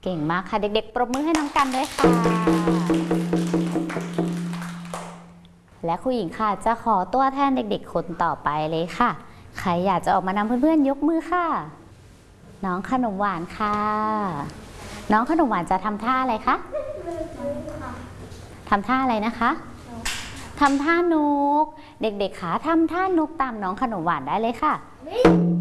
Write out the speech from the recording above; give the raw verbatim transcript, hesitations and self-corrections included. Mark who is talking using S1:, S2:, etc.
S1: เก่งมากค่ะเด็กๆปรบมือให้น้องกันด้วยค่ะและครูหญิงค่ะจะขอตัวแทนเด็กๆคนต่อไปเลยค่ะใครอยากจะออกมานำเพื่อนๆยกมือค่ะน้องขนมหวานค่ะน้องขนมหวานจะทำท่าอะไรคะทำท่าอะไรนะคะทำท่านกเด็กๆขาทำท่านกตามน้องขนมหวานได้เลยค่ะ